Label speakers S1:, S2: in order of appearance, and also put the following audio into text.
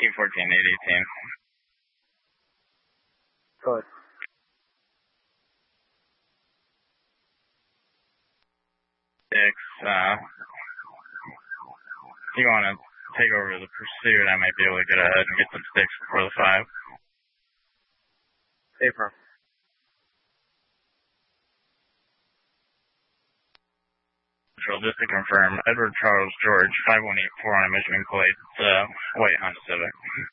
S1: T14, 818.
S2: Good.
S1: Six, you want to take over the pursuit, I might be able to get ahead and get some sticks before the 5.
S2: April.
S1: Just to confirm, Edward Charles George, 5184 on a Michigan plate, white Honda Civic.